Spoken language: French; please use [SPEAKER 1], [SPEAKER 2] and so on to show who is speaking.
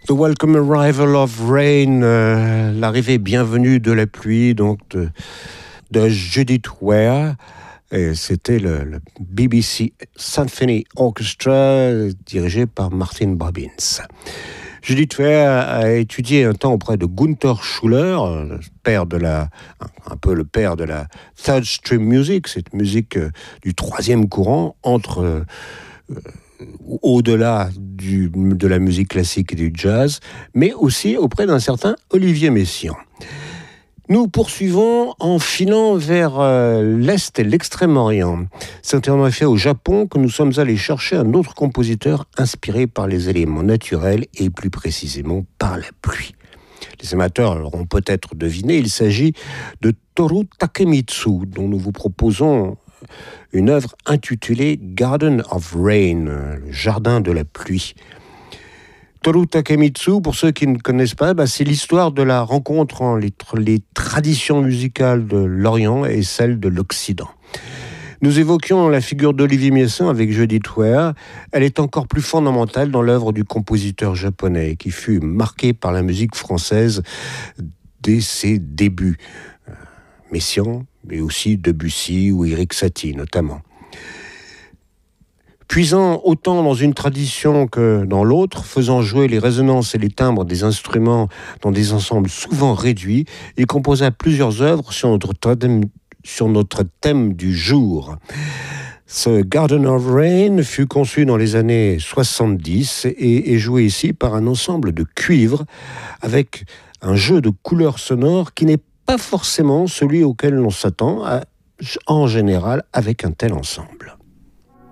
[SPEAKER 1] The Welcome Arrival of Rain, l'arrivée bienvenue de la pluie, donc de Judith Ware. Et c'était le BBC Symphony Orchestra dirigé par Martin Robbins. Judith Ware a étudié un temps auprès de Gunther Schuller, un peu le père de la Third Stream Music, cette musique du troisième courant au-delà de la musique classique et du jazz, mais aussi auprès d'un certain Olivier Messiaen. Nous poursuivons en filant vers l'Est et l'Extrême-Orient. C'est en effet au Japon que nous sommes allés chercher un autre compositeur inspiré par les éléments naturels et plus précisément par la pluie. Les amateurs l'auront peut-être deviné, il s'agit de Toru Takemitsu, dont nous vous proposons une œuvre intitulée Garden of Rain, le jardin de la pluie. Toru Takemitsu, pour ceux qui ne connaissent pas, c'est l'histoire de la rencontre entre les traditions musicales de l'Orient et celles de l'Occident. Nous évoquions la figure d'Olivier Messiaen avec Judith Ware. Elle est encore plus fondamentale dans l'œuvre du compositeur japonais qui fut marqué par la musique française dès ses débuts. Messiaen, mais aussi Debussy ou Erik Satie notamment. Puisant autant dans une tradition que dans l'autre, faisant jouer les résonances et les timbres des instruments dans des ensembles souvent réduits, il composa plusieurs œuvres sur notre thème du jour. Ce Garden of Rain fut conçu dans les années 70 et est joué ici par un ensemble de cuivres avec un jeu de couleurs sonores qui n'est pas forcément celui auquel l'on s'attend en général avec un tel ensemble.